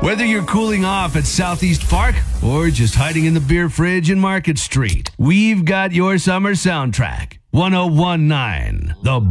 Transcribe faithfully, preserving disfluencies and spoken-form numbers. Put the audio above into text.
Whether you're cooling off at Southeast Park or just hiding in the beer fridge in Market Street, we've got your summer soundtrack. ten nineteen, The